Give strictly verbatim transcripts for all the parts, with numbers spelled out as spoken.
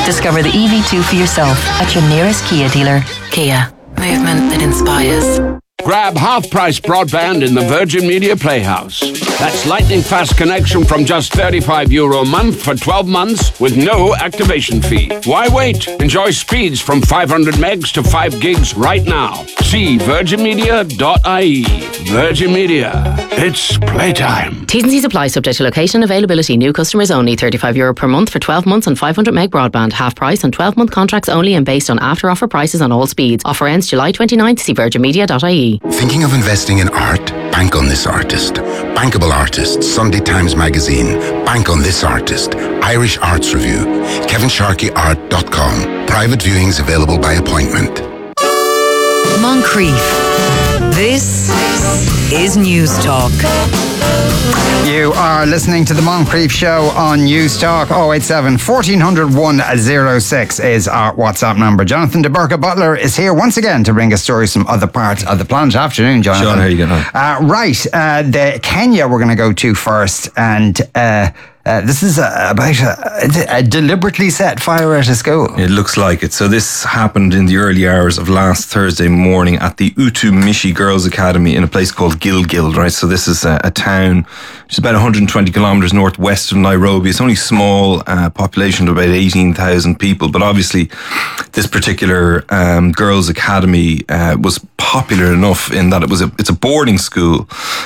Discover the E V two for yourself at your nearest Kia dealer. Kia. Movement that inspires. Grab half-price broadband in the Virgin Media Playhouse. That's lightning-fast connection from just thirty-five euro a month for twelve months with no activation fee. Why wait? Enjoy speeds from five hundred megs to five gigs right now. See virgin media dot I E. Virgin Media. It's playtime. T's and C's apply, subject to location, availability. New customers only. thirty-five euro per month for twelve months on five hundred meg broadband. Half price on twelve month contracts only and based on after-offer prices on all speeds. Offer ends July twenty-ninth. See virgin media dot I E. Thinking of investing in art? Bank on this artist. Bankable Artists, Sunday Times Magazine. Bank on this artist. Irish Arts Review. Kevin Sharkey Art dot com. Private viewings available by appointment. Moncrief. This is News Talk. You are listening to the Moncrief Show on News Talk. oh eight seven, fourteen hundred, one oh six is our WhatsApp number. Jonathan de Burka Butler is here once again to bring us stories from other parts of the planet. Afternoon, Jonathan. Sean, how are you getting on? Uh, right, uh, the Kenya we're going to go to first, and uh, uh, this is uh, about a, a deliberately set fire at a school. It looks like it. So this happened in the early hours of last Thursday morning at the Utumishi Girls Academy in a place called Gilgil, right? So this is a, a town which is about one hundred twenty kilometres northwest of Nairobi. It's only small, uh, population of about eighteen thousand people, but obviously this particular um, girls' academy uh, was popular enough in that it was a it's a boarding school,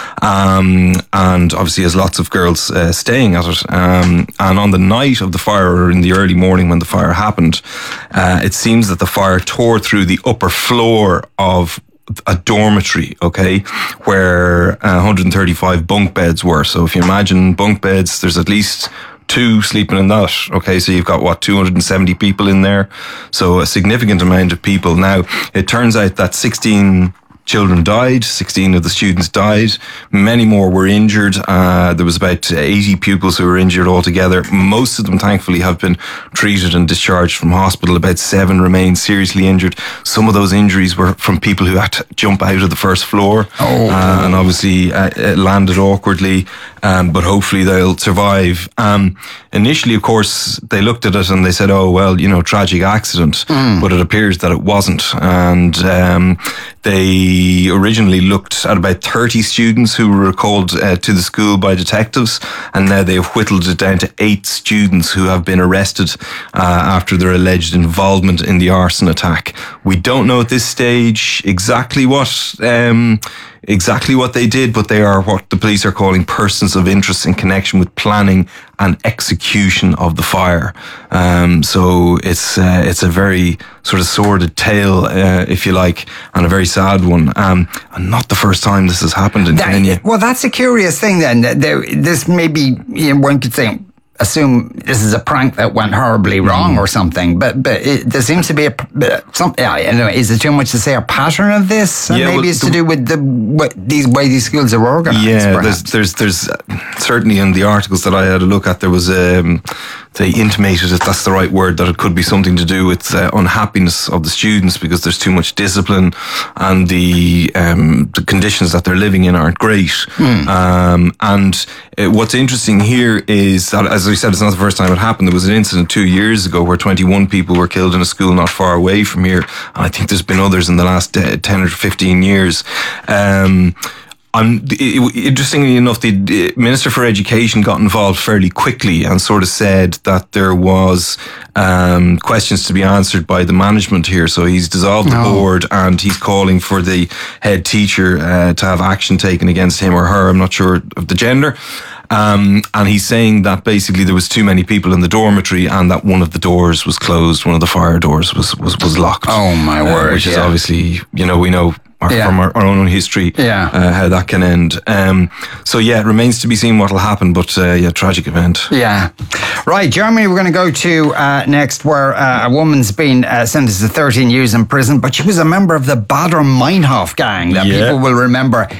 um, and obviously has lots of girls uh, staying at it. Um, and on the night of the fire, or in the early morning when the fire happened, uh, it seems that the fire tore through the upper floor of a dormitory, okay, where uh, one hundred thirty-five bunk beds were. So if you imagine bunk beds, there's at least two sleeping in that, okay, so you've got, what, two hundred seventy people in there, so a significant amount of people. Now, it turns out that sixteen children died, sixteen of the students died, many more were injured. Uh, there was about eighty pupils who were injured altogether. Most of them, thankfully, have been treated and discharged from hospital. About seven remain seriously injured. Some of those injuries were from people who had to jump out of the first floor, oh. uh, and obviously uh, it landed awkwardly, um, but hopefully they'll survive. Um, initially, of course, they looked at it and they said, oh, well, you know, tragic accident, mm. but it appears that it wasn't. And um, they originally looked at about thirty students who were called uh, to the school by detectives, and now they've whittled it down to eight students who have been arrested uh, after their alleged involvement in the arson attack. We don't know at this stage exactly what um, exactly what they did, but they are what the police are calling persons of interest in connection with planning and execution of the fire. Um, so it's uh, it's a very sort of sordid tale, uh, if you like, and a very sad one. Um, and not the first time this has happened in that, Kenya. Well, that's a curious thing then. There, this may be, you know, one could say, assume this is a prank that went horribly wrong mm. or something, but but it, there seems to be a some. Yeah, anyway, is it too much to say a pattern of this? And yeah, maybe well, it's the, to do with the what, these way these schools are organised. Yeah, there's, there's there's certainly in the articles that I had a look at, there was um, they intimated, if that's the right word, that it could be something to do with uh, unhappiness of the students because there's too much discipline and the um, the conditions that they're living in aren't great. Mm. Um, and uh, what's interesting here is that, as I said, it's not the first time it happened. There was an incident two years ago where twenty-one people were killed in a school not far away from here. And I think there's been others in the last uh, ten or fifteen years. Um, I'm, interestingly enough, the Minister for Education got involved fairly quickly and sort of said that there was um, questions to be answered by the management here. So he's dissolved the no. board and he's calling for the head teacher uh, to have action taken against him or her. I'm not sure of the gender. Um, and he's saying that basically there was too many people in the dormitory and that one of the doors was closed, one of the fire doors was, was, was locked. Oh my uh, word. Which yeah. is obviously, you know, we know Our, yeah. from our, our own history, yeah. uh, how that can end. Um, so yeah, it remains to be seen what will happen, but uh, yeah, tragic event. Yeah. Right, Germany we're going to go to uh, next, where uh, a woman's been uh, sentenced to thirteen years in prison, but she was a member of the Baader Meinhof gang that yeah. people will remember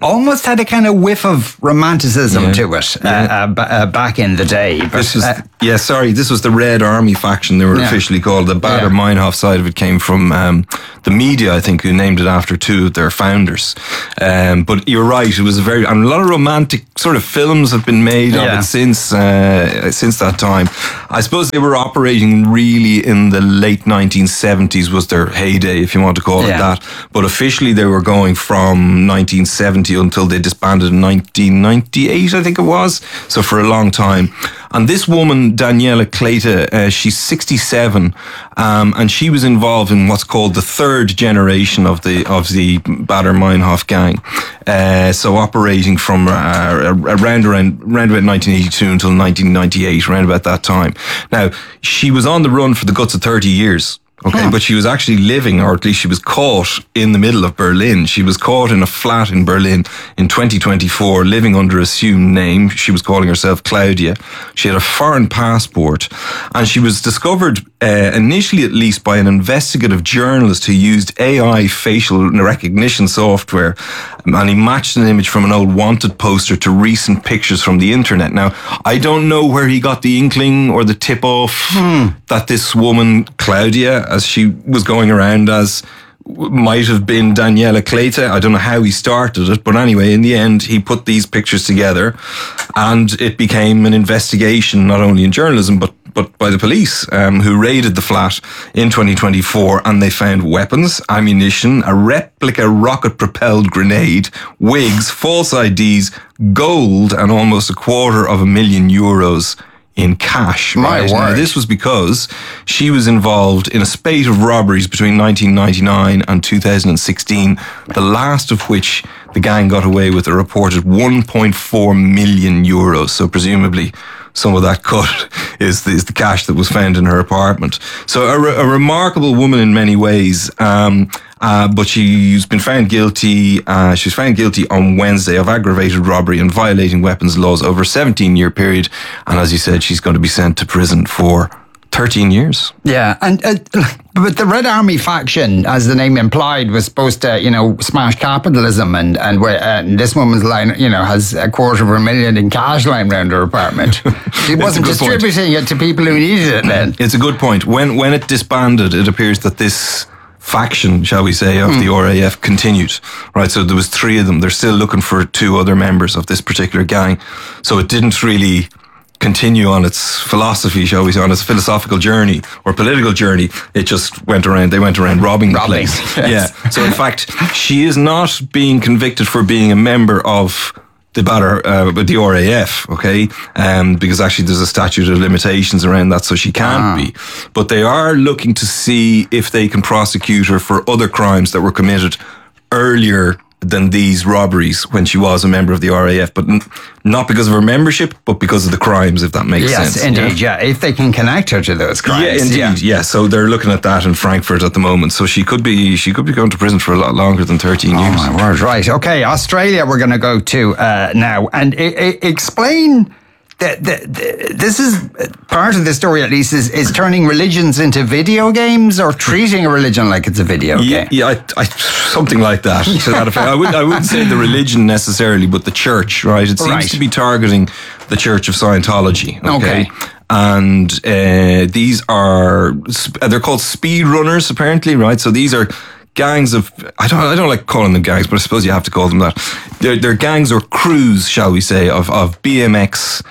almost had a kind of whiff of romanticism Yeah. to it Yeah. uh, uh, b- uh, back in the day. But, This was, uh, yeah, sorry, this was the Red Army faction, they were Yeah. officially called. The Baader Yeah. Meinhof side of it came from um, the media, I think, who named it after two of their founders. Um, but you're right, it was a very, and a lot of romantic sort of films have been made Yeah. of it since, uh, since that time. I suppose they were operating really in the late nineteen seventies was their heyday, if you want to call Yeah. it that. But officially they were going from nineteen seventy until they disbanded in nineteen ninety-eight, I think it was. So for a long time. And this woman, Daniela Kleta, uh, she's sixty-seven, um, and she was involved in what's called the third generation of the of the Baader Meinhof gang. Uh, so operating from uh, around around around about nineteen eighty-two until nineteen ninety-eight, around about that time. Now she was on the run for the guts of thirty years. Okay, but she was actually living, or at least she was caught in the middle of Berlin. She was caught in a flat in Berlin in twenty twenty-four, living under assumed name. She was calling herself Claudia. She had a foreign passport, and she was discovered uh, initially, at least, by an investigative journalist who used A I facial recognition software, and he matched an image from an old wanted poster to recent pictures from the internet. Now, I don't know where he got the inkling or the tip off hmm. that this woman, Claudia, as she was going around as, might have been Daniela Kleta. I don't know how he started it, but anyway, in the end, he put these pictures together, and it became an investigation, not only in journalism, but but by the police, um, who raided the flat in twenty twenty-four, and they found weapons, ammunition, a replica rocket-propelled grenade, wigs, false I Ds, gold, and almost a quarter of a million euros in cash. My right? word. Now, this was because she was involved in a spate of robberies between nineteen ninety-nine and two thousand sixteen, the last of which the gang got away with a reported one point four million euros. So presumably some of that cut is the, is the cash that was found in her apartment. So a, re- a remarkable woman in many ways. Um, Uh, but she's been found guilty. Uh, she was found guilty on Wednesday of aggravated robbery and violating weapons laws over a seventeen-year period. And as you said, she's going to be sent to prison for thirteen years. Yeah, and uh, but the Red Army faction, as the name implied, was supposed to, you know, smash capitalism, and and, where, uh, and this woman's line, you know, has a quarter of a million in cash lying around her apartment. She wasn't distributing point. it to people who needed it then. It's a good point. When when it disbanded, it appears that this faction, shall we say, of mm. the R A F continued, right? So there was three of them. They're still looking for two other members of this particular gang. So it didn't really continue on its philosophy, shall we say, on its philosophical journey or political journey. It just went around, they went around robbing, robbing. the place. Yes. Yeah. So in fact, she is not being convicted for being a member of the Baader, uh, the R A F, okay? Um, because actually there's a statute of limitations around that, so she can't ah. be. But they are looking to see if they can prosecute her for other crimes that were committed earlier than these robberies when she was a member of the R A F, but n- not because of her membership, but because of the crimes, if that makes yes, sense. Yes, indeed, yeah? yeah. If they can connect her to those crimes. Yeah, indeed, yeah. yeah. So they're looking at that in Frankfurt at the moment. So she could be she could be going to prison for a lot longer than thirteen years. Oh, my word, right. Okay, Australia we're going to go to uh, now. And I- I- explain... The, the, the, this is part of the story, at least, is, is turning religions into video games or treating a religion like it's a video yeah, game. Yeah, I, I, something like that. To that effect. I, would, I wouldn't say the religion necessarily, but the church, right? It seems right. to be targeting the Church of Scientology. Okay. okay. And uh, these are, they're called speed runners, apparently, right? So these are gangs of, I don't I don't like calling them gangs, but I suppose you have to call them that. They're, they're gangs or crews, shall we say, of, of B M X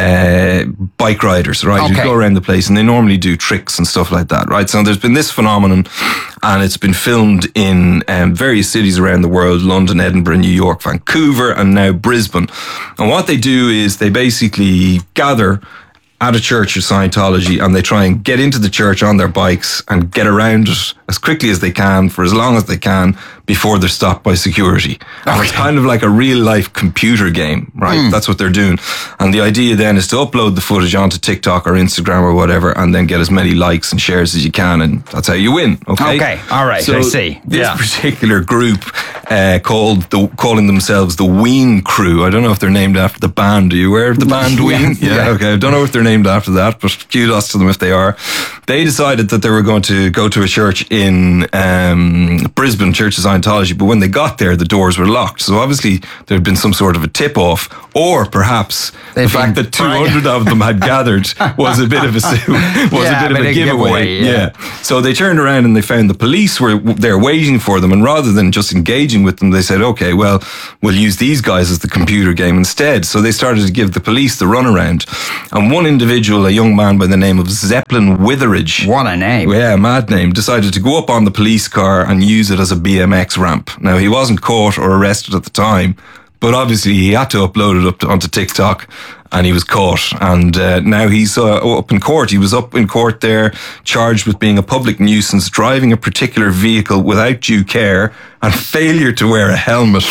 uh, bike riders, right? Okay. Who go around the place, and they normally do tricks and stuff like that, right? So there's been this phenomenon, and it's been filmed in um, various cities around the world: London, Edinburgh, New York, Vancouver, and now Brisbane. And what they do is they basically gather at a church of Scientology, and they try and get into the church on their bikes and get around it as quickly as they can for as long as they can before they're stopped by security. And it's kind of like a real life computer game, right? Mm. That's what they're doing. And the idea then is to upload the footage onto TikTok or Instagram or whatever, and then get as many likes and shares as you can, and that's how you win. Okay. Okay. All right. So I see. This yeah. particular group, uh, called the calling themselves the Ween Crew. I don't know if they're named after the band. Are you aware of the band Ween? yeah. yeah. Okay. I don't know if they're named after that, but kudos to them if they are. they decided that they were going to go to a church in um, Brisbane, Church of Scientology, but when they got there, the doors were locked. So obviously there had been some sort of a tip-off, or perhaps They've the fact that two hundred of them had gathered was a bit of a was yeah, a bit of a, a giveaway. giveaway yeah. yeah. So they turned around and they found the police were there waiting for them, and rather than just engaging with them, they said, okay, well, we'll use these guys as the computer game instead. So they started to give the police the runaround. And one individual, a young man by the name of Zeppelin Witheridge. What a name. Yeah, mad name. Decided to go up on the police car and use it as a B M X ramp. Now, he wasn't caught or arrested at the time, but obviously he had to upload it up to, onto TikTok, and he was caught. And uh, now he's uh, up in court. He was up in court there, charged with being a public nuisance, driving a particular vehicle without due care, and failure to wear a helmet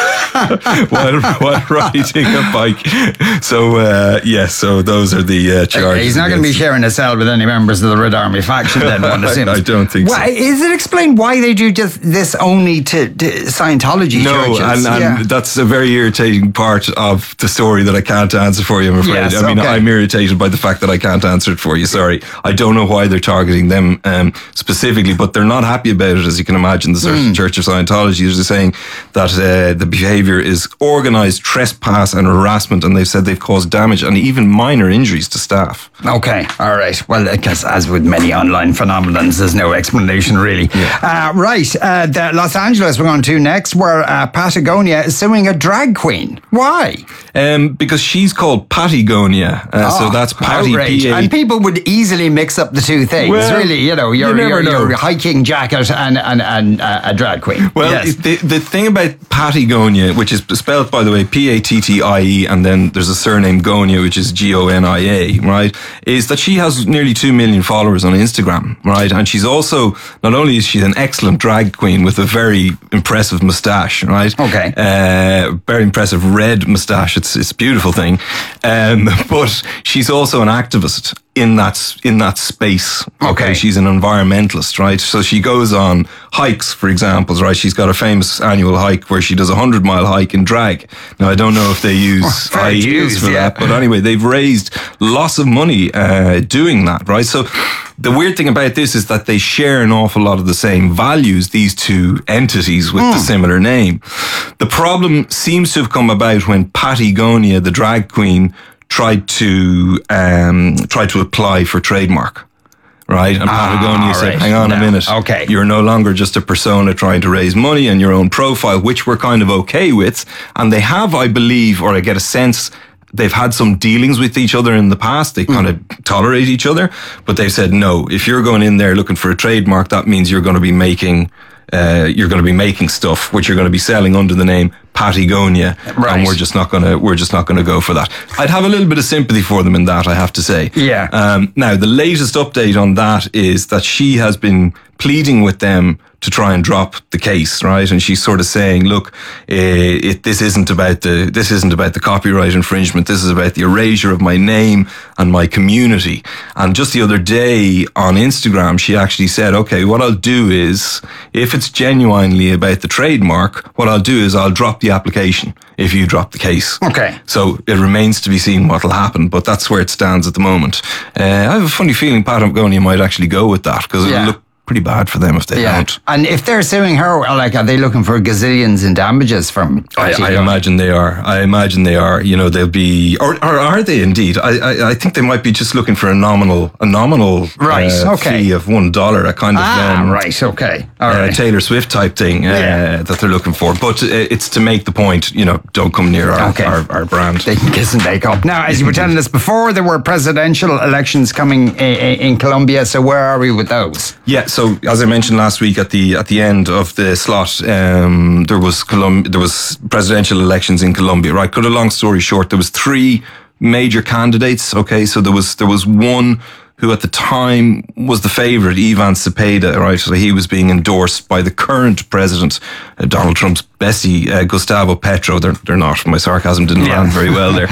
while, while riding a bike. So, uh, yes, yeah, so those are the uh, charges. He's not going to be sharing a cell with any members of the Red Army faction then, one assumes. I don't think why, so. Is it explained why they do just this only to, to Scientology no, churches? No, and, and yeah. that's a very irritating part of the story that I can't answer for you, I'm afraid. Yes, I mean, okay. I'm irritated by the fact that I can't answer it for you, sorry. I don't know why they're targeting them um, specifically, but they're not happy about it, as you can imagine. The mm. Church of Scientology is saying that uh, the behaviour is organised trespass and harassment, and they've said they've caused damage and even minor injuries to staff. Okay, all right. Well, because as with many online phenomenons, there's no explanation really. Yeah. Uh, right, uh, the Los Angeles we're going to next, where uh, Patagonia is suing a drag queen. Why? Um, because she's called Patagonia, uh, oh, so that's Patty. P A And people would easily mix up the two things. Well, really, you know, your, you your, know. your hiking jacket and, and, and uh, a drag queen. Well, yes. the, the thing about Patagonia, which is spelled, by the way, P A T T I E, and then there's a surname Gonia, which is G O N I A, right, is that she has nearly two million followers on Instagram, right? And she's also, not only is she an excellent drag queen with a very impressive moustache, right? Okay. Uh, very impressive red moustache. It's, it's a beautiful thing. Um, but she's also an activist in that in that space. Okay. okay, she's an environmentalist, right? So she goes on hikes, for example, right? She's got a famous annual hike where she does a hundred mile hike in drag. Now I don't know if they use I E Us for yeah. that, but anyway, they've raised lots of money uh, doing that, right? So the weird thing about this is that they share an awful lot of the same values, these two entities with mm. the similar name. The problem seems to have come about when Patagonia, the drag queen, tried to um, tried to apply for trademark, right? And Patagonia ah, said, right. hang on no. a minute. Okay. You're no longer just a persona trying to raise money and your own profile, which we're kind of okay with. And they have, I believe, or I get a sense, they've had some dealings with each other in the past. They kind mm. of tolerate each other. But they've said, no, if you're going in there looking for a trademark, that means you're going to be making... Uh, you're going to be making stuff which you're going to be selling under the name Patagonia, right. and we're just not going to we're just not going to go for that. I'd have a little bit of sympathy for them in that, I have to say. Yeah. Um, now, the latest update on that is that she has been pleading with them to try and drop the case, right? And she's sort of saying, look, uh, it, this isn't about the, this isn't about the copyright infringement. This is about the erasure of my name and my community. And just the other day on Instagram, she actually said, okay, what I'll do is, if it's genuinely about the trademark, what I'll do is I'll drop the application if you drop the case. Okay. So it remains to be seen what'll happen, but that's where it stands at the moment. Uh, I have a funny feeling Patagonia might actually go with that, because yeah. it'll look pretty bad for them if they yeah. don't. And if they're suing her, like, are they looking for gazillions in damages from? I, I imagine they are. I imagine they are. You know, they'll be, or, or are they indeed? I, I, I think they might be just looking for a nominal, a nominal right. uh, okay. fee of one dollar, a kind of ah, um, right. Okay, all uh, right. Taylor Swift type thing uh, yeah. that they're looking for. But uh, it's to make the point. You know, don't come near our okay. our, our brand. They can kiss and make up. Now, as you were telling us before, there were presidential elections coming in, in Colombia. So where are we with those? Yeah. So as I mentioned last week, at the at the end of the slot, um, there was Colum- there was presidential elections in Colombia. Right, cut a long story short, there was three major candidates. Okay, so there was there was one who at the time was the favourite, Ivan Cepeda. Right, so he was being endorsed by the current president, uh, Donald Trump's bestie, uh, Gustavo Petro. They're they're not. My sarcasm didn't yeah. land very well there.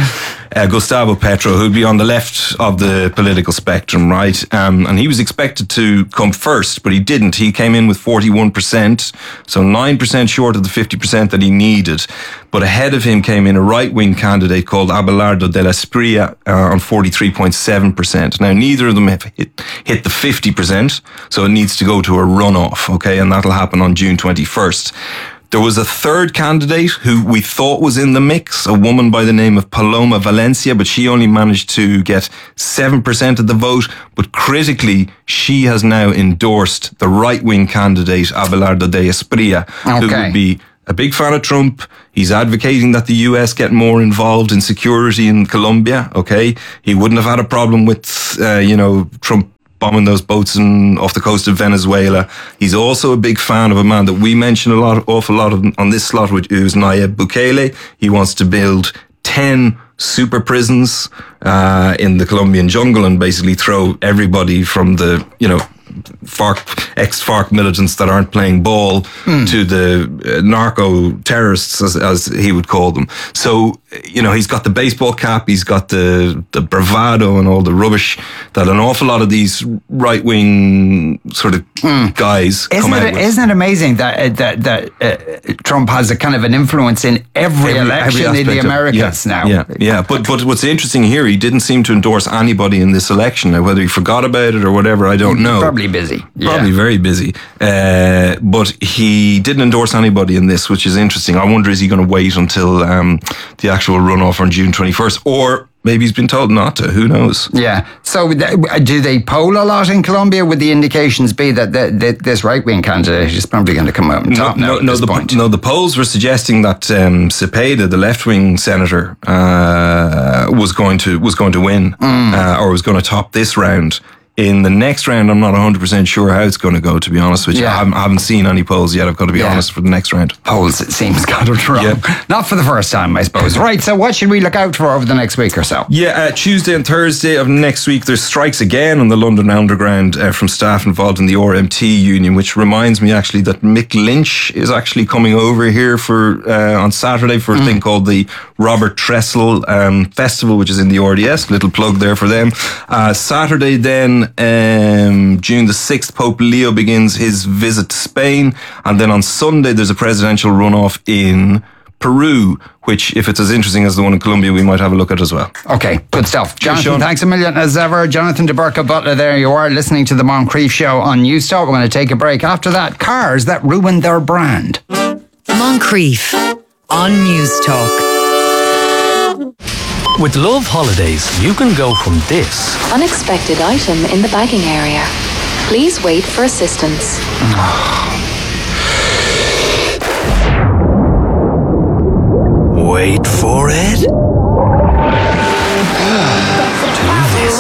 uh, Gustavo Petro, who'd be on the left of the political spectrum, right? Um, and he was expected to come first, but he didn't. He came in with forty-one percent, so nine percent short of the fifty percent that he needed. But ahead of him came in a right-wing candidate called Abelardo de la Espriella uh, on forty-three point seven percent. Now, neither of them have hit, hit the fifty percent, so it needs to go to a runoff, okay? And that'll happen on June twenty-first. There was a third candidate who we thought was in the mix, a woman by the name of Paloma Valencia, but she only managed to get seven percent of the vote. But critically, she has now endorsed the right-wing candidate, Abelardo de Espriella, okay. who would be a big fan of Trump. He's advocating that the U S get more involved in security in Colombia, okay? He wouldn't have had a problem with, uh, you know, Trump bombing those boats in, off the coast of Venezuela. He's also a big fan of a man that we mention a lot, awful lot of, on this slot, which is Nayib Bukele. He wants to build ten super prisons uh, in the Colombian jungle and basically throw everybody from the, you know, FARC, ex-FARC militants that aren't playing ball mm. to the uh, narco terrorists, as, as he would call them. So, you know, he's got the baseball cap, he's got the, the bravado and all the rubbish that an awful lot of these right-wing sort of mm. guys isn't come it, out with. Isn't it amazing that uh, that, that uh, Trump has a kind of an influence in every, every election every in the Americas of, yeah, now? Yeah, yeah. But, but what's interesting here, he didn't seem to endorse anybody in this election. Now, whether he forgot about it or whatever, I don't know. Probably busy. Probably yeah. very busy. Uh, but he didn't endorse anybody in this, which is interesting. I wonder, is he going to wait until um, the actual runoff on June twenty-first? Or maybe he's been told not to. Who knows? Yeah. So do they poll a lot in Colombia? Would the indications be that the, the, this right-wing candidate is probably going to come out on top no, now no, at no, this the, point? No, the polls were suggesting that um, Cepeda, the left-wing senator, uh, was going to was going to win mm. uh, or was going to top this round. In the next round, I'm not one hundred percent sure how it's going to go, to be honest with you. Yeah. I, haven't, I haven't seen any polls yet, I've got to be yeah. honest, for the next round. Polls, it seems, got it wrong. Yeah. Not for the first time, I suppose. Right, so what should we look out for over the next week or so? Yeah, uh, Tuesday and Thursday of next week, there's strikes again on the London Underground uh, from staff involved in the R M T union, which reminds me actually that Mick Lynch is actually coming over here for uh, on Saturday for a mm. thing called the Robert Tressel um, Festival, which is in the R D S. Little plug there for them. Uh, Saturday then, um, June the sixth, Pope Leo begins his visit to Spain. And then on Sunday, there's a presidential runoff in Peru, which, if it's as interesting as the one in Colombia, we might have a look at as well. Okay, good stuff. Jonathan, Sean. Thanks a million as ever. Jonathan de Burca Butler, there you are, listening to the Moncrief Show on News Talk. We're going to take a break. After that, cars that ruined their brand. Moncrief on News Talk. With Love Holidays, you can go from this. Unexpected item in the bagging area. Please wait for assistance. Wait for it. To this.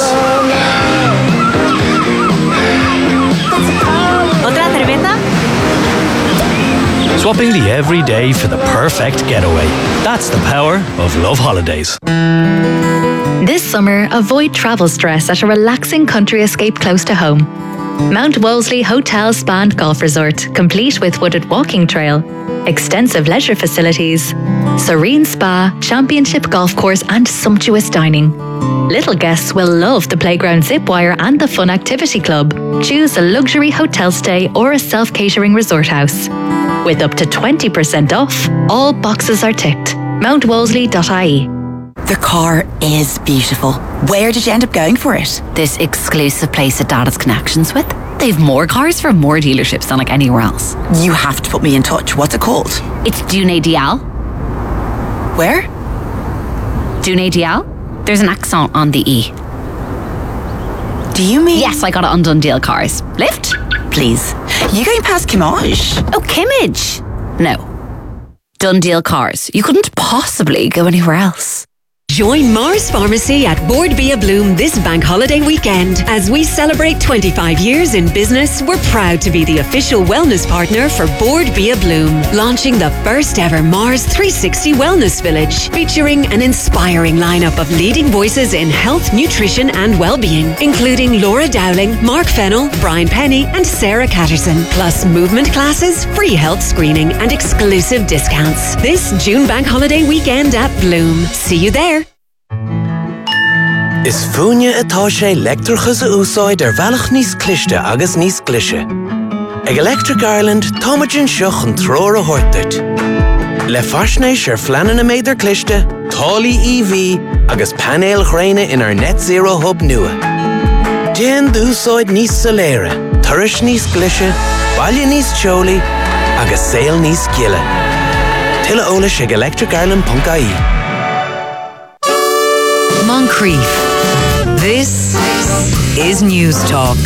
¿Otra cerveza? Swapping the everyday for the perfect getaway. That's the power of Love Holidays. This summer, avoid travel stress at a relaxing country escape close to home. Mount Wolseley Hotel Spa and Golf Resort, complete with wooded walking trail, extensive leisure facilities, serene spa, championship golf course and sumptuous dining. Little guests will love the playground zip wire and the fun activity club. Choose a luxury hotel stay or a self-catering resort house. With up to twenty percent off, all boxes are ticked. mount wolseley dot I E. The car is beautiful. Where did you end up going for it? This exclusive place that Dad has connections with. They've more cars from more dealerships than like anywhere else. You have to put me in touch. What's it called? It's Dune Dial. Where? Dune Dial. There's an accent on the E. Do you mean? Yes, I got it on Dundee Cars. Lift? Please. You going past Kimmage? Oh, Kimmage? No. Dundee Cars. You couldn't possibly go anywhere else. Join Mars Pharmacy at Board Bia Bloom this bank holiday weekend. As we celebrate twenty-five years in business, we're proud to be the official wellness partner for Board Bia Bloom, launching the first ever Mars three sixty Wellness Village, featuring an inspiring lineup of leading voices in health, nutrition and well-being, including Laura Dowling, Mark Fennell, Brian Penny and Sarah Catterson, plus movement classes, free health screening and exclusive discounts. This June bank holiday weekend at Bloom. See you there. Is fúne atá sé leictreachas a úsáid ar bhealach níos cliste agus níos glise. Ag Electric Ireland, táimeann seach an tróir a thuirteart. Le faisnéis ar fleanan na méidir cliste, tálaí E V agus panéal chréine in our net zero hub nua. Déan d'úsáid níos soléire, turais níos glise, baile níos teolaí agus saol níos giile. Tuilleadh eolais ag electric ireland dot I E. Moncrief. This is News Talk.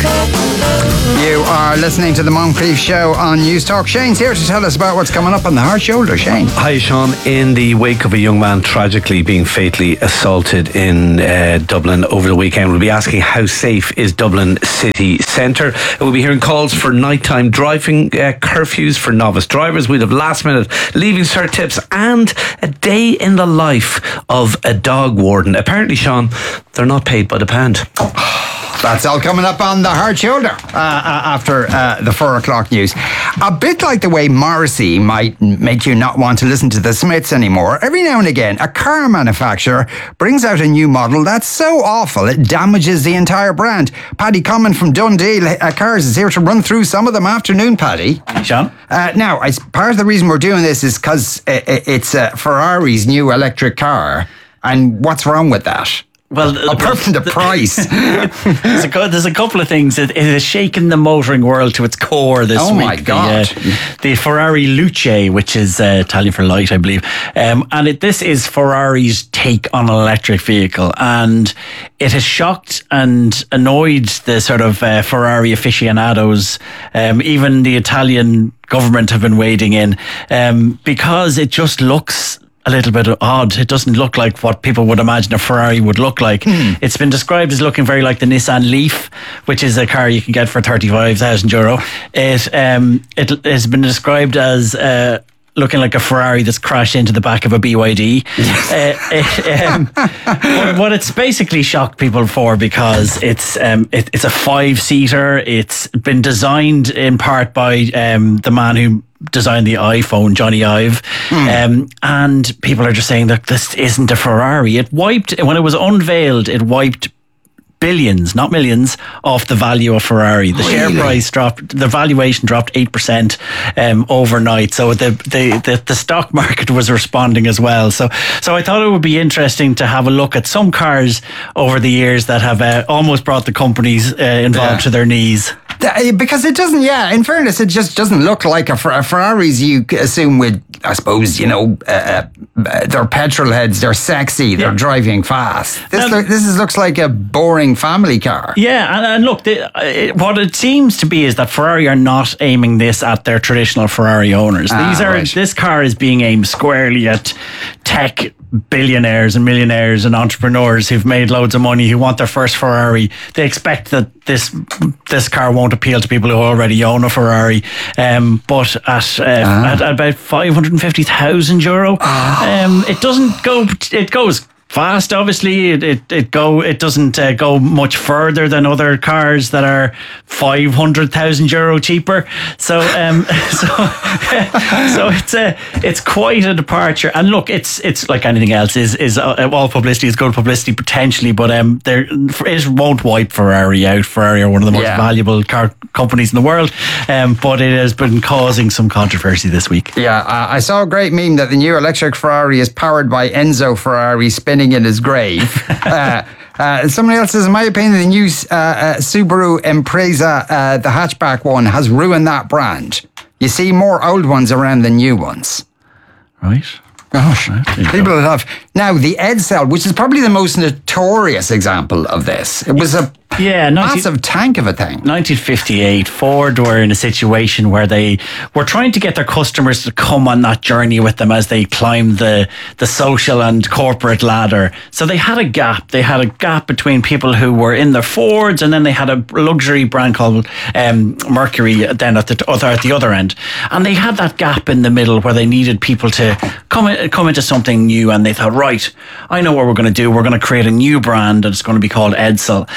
You are listening to the Moncrief Show on News Talk. Shane's here to tell us about what's coming up on the hard shoulder. Shane. Hi, Sean. In the wake of a young man tragically being fatally assaulted in uh, Dublin over the weekend, we'll be asking how safe is Dublin city centre. We'll be hearing calls for nighttime driving uh, curfews for novice drivers. We'll have last minute leaving cert tips and a day in the life of a dog warden. Apparently, Sean, they're not paid by the pound. That's all coming up on the hard shoulder uh, uh, after uh, the four o'clock news. A bit like the way Morrissey might make you not want to listen to the Smiths anymore, every now and again a car manufacturer brings out a new model that's so awful it damages the entire brand. Paddy Common from Dundee uh, Cars is here to run through some of them. Afternoon, Paddy. Sean. Uh, now, I, part of the reason we're doing this is because it, it's uh, Ferrari's new electric car. And what's wrong with that? Well, apart from the price, there's, a, there's a couple of things. It, it has shaken the motoring world to its core this oh week. Oh my God! The, uh, the Ferrari Luce, which is uh, Italian for light, I believe, um, and it, this is Ferrari's take on an electric vehicle, and it has shocked and annoyed the sort of uh, Ferrari aficionados. Um, even the Italian government have been wading in um, because it just looks a little bit odd. It doesn't look like what people would imagine a Ferrari would look like. Mm. It's been described as looking very like the Nissan Leaf, which is a car you can get for thirty-five thousand euro. It um it has been described as uh looking like a Ferrari that's crashed into the back of a B Y D. uh, it, um, what, what it's basically shocked people for, because it's um, it, it's a five-seater. It's been designed in part by um, the man who designed the iPhone, Johnny Ive. Mm. Um, and people are just saying that this isn't a Ferrari. It wiped, when it was unveiled, it wiped billions, not millions, off the value of Ferrari. The really? share price dropped, the valuation dropped eight percent um, overnight. So the, the, the, the stock market was responding as well. So so I thought it would be interesting to have a look at some cars over the years that have uh, almost brought the companies uh, involved yeah. to their knees. Because it doesn't, yeah, in fairness, it just doesn't look like a, a Ferraris you assume with, I suppose, you know, uh, uh, they're petrol heads, they're sexy, they're yeah. driving fast. This, um, look, this is, looks like a boring family car. Yeah, and, and look, the, it, what it seems to be is that Ferrari are not aiming this at their traditional Ferrari owners. Ah, These are right. This car is being aimed squarely at tech billionaires and millionaires and entrepreneurs who've made loads of money, who want their first Ferrari. They expect that this this car won't appeal to people who already own a Ferrari, um, but at, uh, ah. at, at about five hundred fifty thousand euro, ah. um, it doesn't go. It goes fast, obviously. It it, it go it doesn't uh, go much further than other cars that are five hundred thousand euro cheaper. So um so so it's a it's quite a departure. And look, it's it's like anything else. Is is uh, all publicity is good publicity potentially, but um there it won't wipe Ferrari out. Ferrari are one of the most yeah. valuable car companies in the world, um but it has been causing some controversy this week. Yeah, uh, I saw a great meme that the new electric Ferrari is powered by Enzo Ferrari spinning in his grave. uh, uh, somebody else says, in my opinion, the new uh, uh, Subaru Impreza, uh, the hatchback one, has ruined that brand. You see more old ones around than new ones. Right. Gosh, people that have now the Edsel, which is probably the most notorious example of this. It was a yeah, massive tank of a thing. nineteen fifty-eight, Ford were in a situation where they were trying to get their customers to come on that journey with them as they climbed the the social and corporate ladder. So they had a gap. They had a gap between people who were in their Fords, and then they had a luxury brand called um, Mercury then at the other at the other end. And they had that gap in the middle where they needed people to come in, come into something new, and they thought, right, I know what we're going to do. We're going to create a new brand, and it's going to be called Edsel. Now they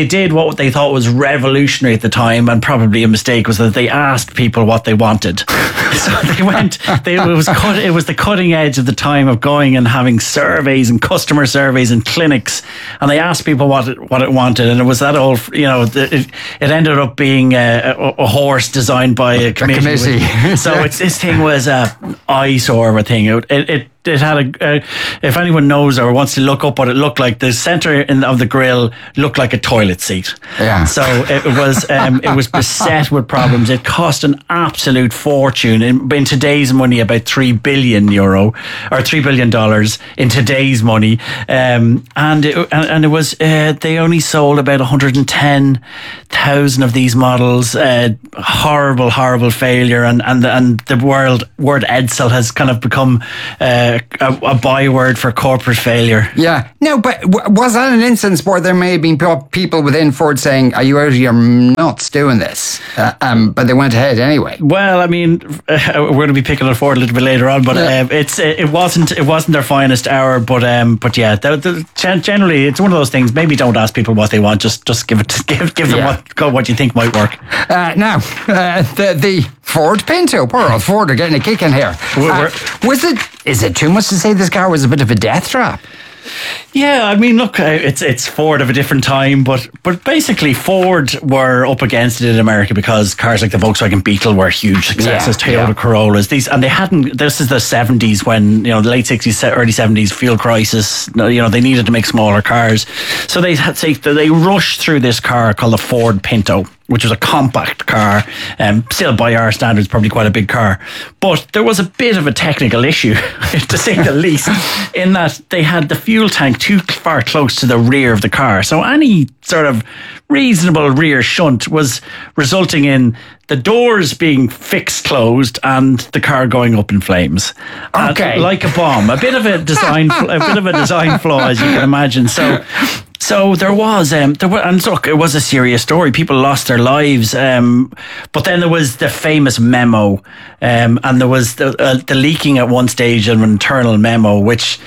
they did what they thought was revolutionary at the time, and probably a mistake, was that they asked people what they wanted. So they went. They, it was cut, it was the cutting edge of the time of going and having surveys and customer surveys and clinics, and they asked people what it, what it wanted, and it was that old. You know, it, it ended up being a, a, a horse designed by a committee. A committee. So it's, this thing was a eyesore of a thing. It it. it It had a. Uh, if anyone knows or wants to look up what it looked like, the center in, of the grill looked like a toilet seat. Yeah. So it was. Um, it was beset with problems. It cost an absolute fortune in, in today's money, about three billion euro or three billion dollars in today's money. Um, and it, and, and it was. Uh, they only sold about one hundred and ten thousand of these models. Uh, horrible, horrible failure. And and and the world word Edsel has kind of become. Uh, A, a byword for corporate failure. Yeah. No, but w- was that an instance where there may have been people within Ford saying, are you out of your nuts doing this? Uh, um, but they went ahead anyway. Well, I mean, uh, we're going to be picking on Ford a little bit later on, but yeah. uh, it's it wasn't it wasn't their finest hour. But um, but yeah, the, the, generally it's one of those things. Maybe don't ask people what they want. Just just give it give give them yeah. what what you think might work. Uh, now uh, the the Ford Pinto, poor old Ford are getting a kick in here. Uh, was it? Is it too much to say this car was a bit of a death trap? Yeah, I mean, look, it's it's Ford of a different time, but but basically Ford were up against it in America because cars like the Volkswagen Beetle were huge successes, yeah, Toyota yeah. Corollas, these, and they hadn't. This is the seventies when, you know, the late sixties, early seventies, fuel crisis. You know, they needed to make smaller cars, so they had they they rushed through this car called the Ford Pinto, which was a compact car, um, still by our standards probably quite a big car, but there was a bit of a technical issue, to say the least, in that they had the fuel tank too far close to the rear of the car. So any sort of reasonable rear shunt was resulting in the doors being fixed closed and the car going up in flames. Okay, and like a bomb, a bit of a design, a bit of a design flaw, as you can imagine. So. So there was, um, there were, and look, it was a serious story. People lost their lives, um, but then there was the famous memo, um, and there was the, uh, the leaking at one stage of an internal memo, which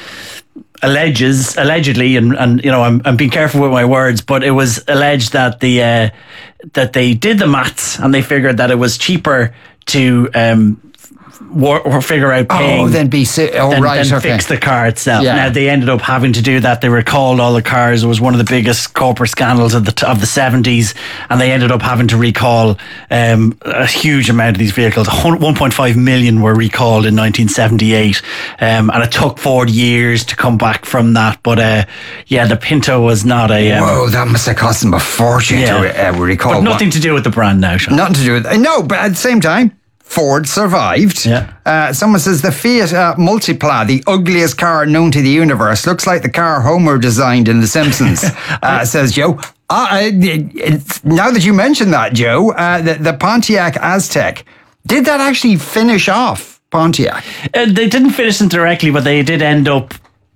alleges, allegedly, and, and you know, I'm, I'm being careful with my words, but it was alleged that the uh, that they did the maths and they figured that it was cheaper to. Um, Or, or figure out paying oh, then be si- oh, than, right, than okay. fix the car itself. Yeah. Now they ended up having to do that. They recalled all the cars. It was one of the biggest corporate scandals of the t- of the seventies, and they ended up having to recall um, a huge amount of these vehicles. one point five million were recalled in nineteen seventy-eight, um, and it took Ford years to come back from that. But uh, yeah, the Pinto was not a. Um, Whoa, that must have cost them a fortune yeah. to uh, recall. But nothing what? to do with the brand now, Sean. Nothing to do with it. No, but at the same time, Ford survived. Yeah. Uh, someone says the Fiat uh, Multipla, the ugliest car known to the universe, looks like the car Homer designed in The Simpsons, uh, says Joe. Uh, it, it's, now that you mention that, Joe, uh, the, the Pontiac Aztek, did that actually finish off Pontiac? Uh, they didn't finish them directly, but they did end up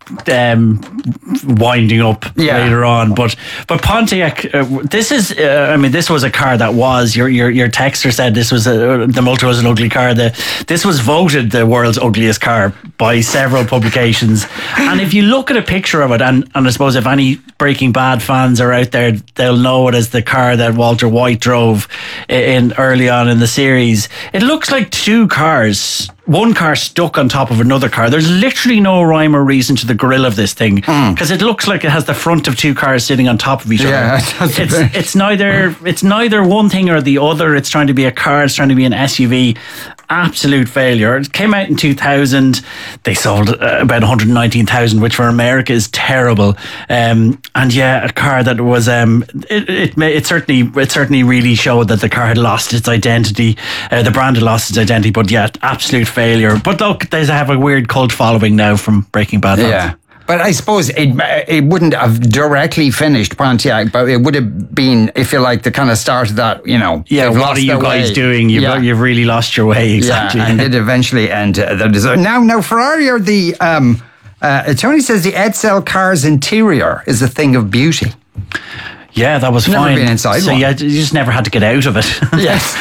um, winding up yeah. later on. But but Pontiac, uh, this is, uh, I mean, this was a car that was, your your your texter said this was, a, the Multi was an ugly car. The, this was voted the world's ugliest car by several publications. And if you look at a picture of it, and, and I suppose if any Breaking Bad fans are out there, they'll know it as the car that Walter White drove in early on in the series. It looks like two cars, one car stuck on top of another car. There's literally no rhyme or reason to the grille of this thing, because mm. it looks like it has the front of two cars sitting on top of each yeah, other. It's, it's neither it's neither one thing or the other. It's trying to be a car, it's trying to be an S U V. Absolute failure. It came out in two thousand. They sold uh, about one hundred nineteen thousand, which for America is terrible. Um, and yeah, a car that was um, it, it it certainly it certainly really showed that the car had lost its identity. Uh, the brand had lost its identity. But yeah, absolute failure. But look, they have a weird cult following now from Breaking Bad. Yeah. But I suppose it it wouldn't have directly finished Pontiac, but it would have been, if you like, the kind of start of that, you know. Yeah, what are you guys way. doing? You've, yeah. you've really lost your way, exactly. Yeah, and did eventually end uh, the design. Now, now, Ferrari are the, um, uh, Tony says the Edsel car's interior is a thing of beauty. Yeah, that was Never fine. been inside so one. yeah, you just never had to get out of it. Yes,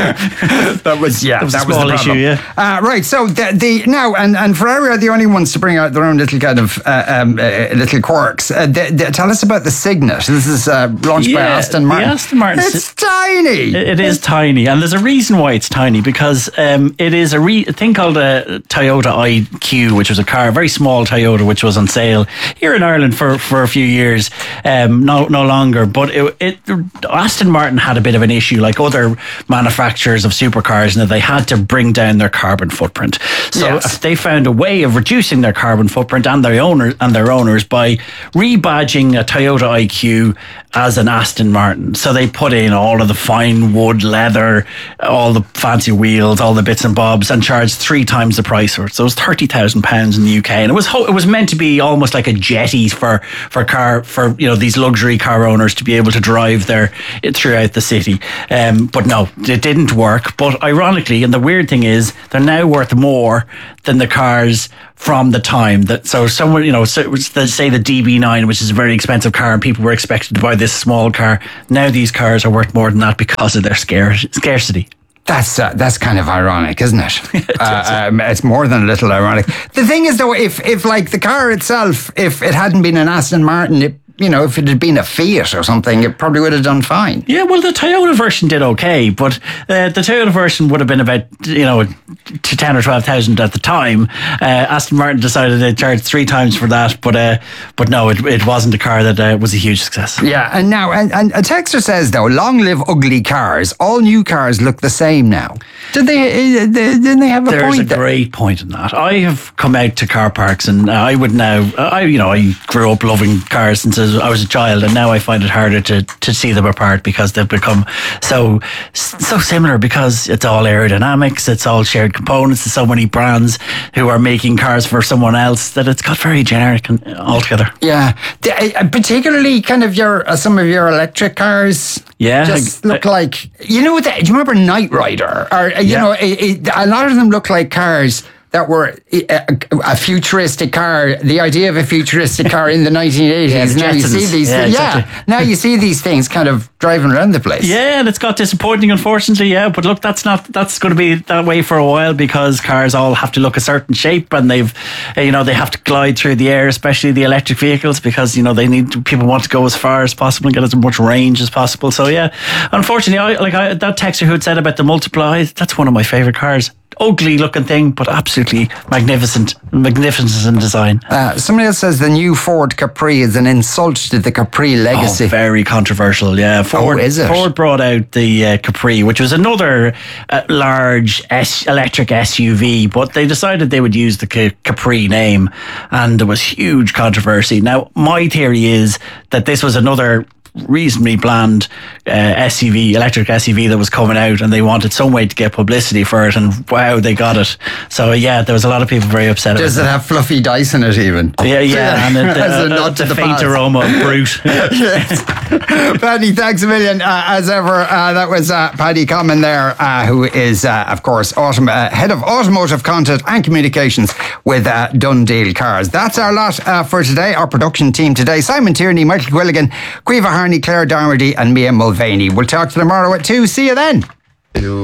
that was yeah, that was, that a was small the problem. issue. Yeah. Uh, right. So the, the now and and Ferrari are the only ones to bring out their own little kind of uh, um, uh, little quirks. Uh, the, the, tell us about the Signet. This is uh, launched by Yeah, Aston Martin. The Aston Martin. It's tiny. It, it is tiny, and there's a reason why it's tiny because um, it is a, re- a thing called a Toyota I Q, which was a car, a very small Toyota, which was on sale here in Ireland for, for a few years. Um, no, no longer. But it, it, Aston Martin had a bit of an issue, like other manufacturers of supercars, and they had to bring down their carbon footprint. So Yes. they found a way of reducing their carbon footprint and their owners and their owners by rebadging a Toyota I Q as an Aston Martin. So they put in all of the fine wood, leather, all the fancy wheels, all the bits and bobs, and charged three times the price for it. So it was thirty thousand pounds in the U K, and it was ho- it was meant to be almost like a jetty for for car for you know these luxury car owners to be able to drive there throughout the city. Um, but no, it didn't work. But ironically, and the weird thing is, they're now worth more than the cars from the time that. So someone, you know, so it was the, say the D B nine, which is a very expensive car, and people were expected to buy this small car. Now these cars are worth more than that because of their scare, scarcity. That's uh, that's kind of ironic, isn't it? uh, um, it's more than a little ironic. The thing is, though, if if like the car itself, if it hadn't been an Aston Martin, it, you know, if it had been a Fiat or something, it probably would have done fine. Yeah, well, the Toyota version did okay, but uh, the Toyota version would have been about, you know, to ten or twelve thousand at the time. Uh, Aston Martin decided they charged three times for that, but uh, but no, it, it wasn't a car that uh, was a huge success. Yeah, and now, and, and a texter says, though, long live ugly cars. All new cars look the same now. Did they, uh, they didn't they have a There's point? a there? great point in that. I have come out to car parks, and I would now, I you know, I grew up loving cars since I was a child, and now I find it harder to, to see them apart because they've become so so similar, because it's all aerodynamics, it's all shared components, there's so many brands who are making cars for someone else that it's got very generic and altogether. Yeah, the, uh, particularly kind of your uh, some of your electric cars. Yeah, just I- look like, you know. The, do you remember Knight Rider? Or uh, you Yeah. know, it, it, a lot of them look like cars that were a, a futuristic car. The idea of a futuristic car in the nineteen eighties. Yeah, the now you see Jetsons. these. Yeah, Yeah, exactly. now you see these things kind of driving around the place. Yeah, and it's got disappointing, unfortunately. Yeah, but look, that's not that's going to be that way for a while, because cars all have to look a certain shape, and they've, uh, you know, they have to glide through the air, especially the electric vehicles, because you know they need people want to go as far as possible and get as much range as possible. So yeah, unfortunately, I, like I, that texter who had said about the Multiply, that's one of my favorite cars. Ugly looking thing, but absolutely magnificent, magnificent in design. Uh, somebody else says the new Ford Capri is an insult to the Capri legacy. Oh, very controversial, yeah. Ford, Oh, is it? Ford brought out the uh, Capri, which was another uh, large S- electric S U V, but they decided they would use the Ca- Capri name, and there was huge controversy. Now, my theory is that this was another reasonably bland uh, S U V, electric S U V that was coming out, and they wanted some way to get publicity for it, and wow, they got it. So yeah, there was a lot of people very upset Does it about have fluffy dice in it even? it. Yeah, yeah, and it, As a uh, nod to the, the faint past. aroma of brute. Yes. Paddy, thanks a million. Uh, as ever, uh, that was uh, Paddy Common there, uh, who is, uh, of course, autom- uh, head of automotive content and communications with uh, Dundee Cars. That's our lot uh, for today. Our production team today: Simon Tierney, Michael Quilligan, Caoimhe Harney, Claire Darmody, and Mia Mulvaney. We'll talk to you tomorrow at two. See you then.